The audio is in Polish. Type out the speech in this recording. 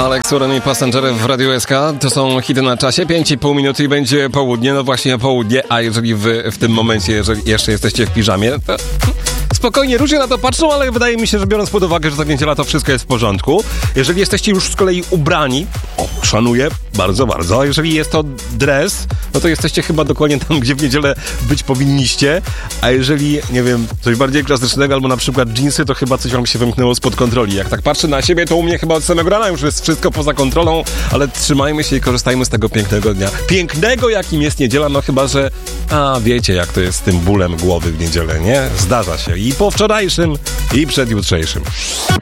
Alex Uren i Passenger w Radiu SK. To są hity na czasie. 5,5 minuty i będzie południe. No właśnie południe, a jeżeli wy w tym momencie, jeżeli jeszcze jesteście w piżamie, to spokojnie, różnie na to patrzą, ale wydaje mi się, że biorąc pod uwagę, że za niedziela to wszystko jest w porządku. Jeżeli jesteście już z kolei ubrani, szanuję, bardzo, bardzo. A jeżeli jest to dres, no to jesteście chyba dokładnie tam, gdzie w niedzielę być powinniście. A jeżeli, nie wiem, coś bardziej klasycznego albo na przykład dżinsy, to chyba coś wam się wymknęło spod kontroli. Jak tak patrzę na siebie, to u mnie chyba od samego rana już jest wszystko poza kontrolą, ale trzymajmy się i korzystajmy z tego pięknego dnia. Pięknego, jakim jest niedziela, no chyba, że wiecie, jak to jest z tym bólem głowy w niedzielę, nie? Zdarza się i po wczorajszym, i przed jutrzejszym.